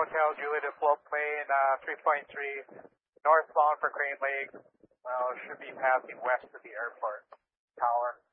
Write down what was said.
Hotel, Juliet to float plane 3.3, northbound for Crane Lake. Should be passing west of the airport tower.